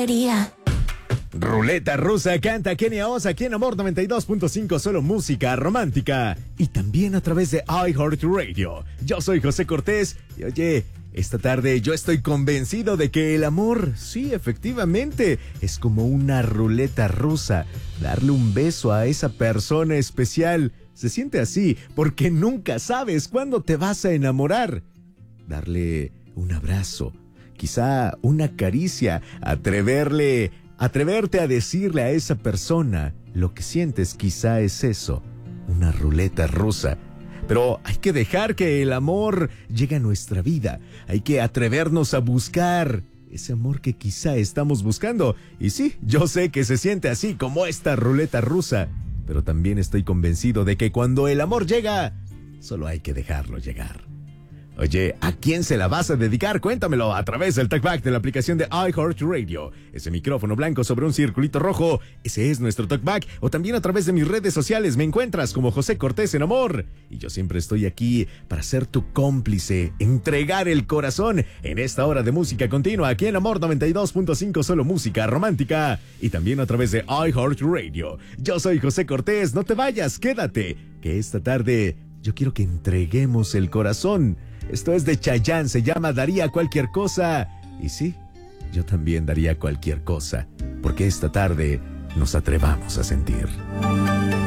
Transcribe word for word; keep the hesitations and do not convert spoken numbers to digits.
quería. Ruleta Rusa canta Kenia Oz aquí en Amor noventa y dos punto cinco, solo música romántica. Y también a través de iHeartRadio. Yo soy José Cortés y oye, esta tarde yo estoy convencido de que el amor, sí, efectivamente, es como una ruleta rusa. Darle un beso a esa persona especial se siente así porque nunca sabes cuándo te vas a enamorar. Darle un abrazo, quizá una caricia, atreverle... Atreverte a decirle a esa persona lo que sientes, quizá es eso, una ruleta rusa. Pero hay que dejar que el amor llegue a nuestra vida. Hay que atrevernos a buscar ese amor que quizá estamos buscando. Y sí, yo sé que se siente así como esta ruleta rusa. Pero también estoy convencido de que cuando el amor llega, solo hay que dejarlo llegar. Oye, ¿a quién se la vas a dedicar? Cuéntamelo a través del talkback de la aplicación de iHeartRadio. Ese micrófono blanco sobre un circulito rojo, ese es nuestro talkback. O también a través de mis redes sociales me encuentras como José Cortés en Amor. Y yo siempre estoy aquí para ser tu cómplice, entregar el corazón en esta hora de música continua aquí en Amor noventa y dos punto cinco, solo música romántica. Y también a través de iHeartRadio. Yo soy José Cortés, no te vayas, quédate, que esta tarde yo quiero que entreguemos el corazón. Esto es de Chayanne, se llama Daría Cualquier Cosa. Y sí, yo también daría cualquier cosa, porque esta tarde nos atrevamos a sentir.